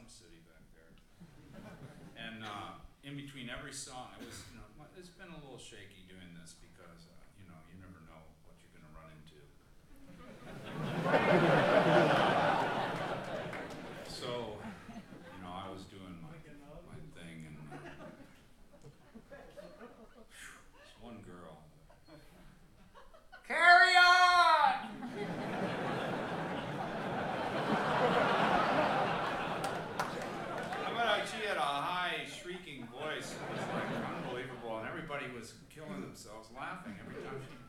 City back there. And in between every song, it was, it's been a little shaky doing this because, you never know what you're going to run into. So, I was doing my thing, and this one girl, carry on! She had a high, shrieking voice. It was like unbelievable, and everybody was killing themselves laughing every time she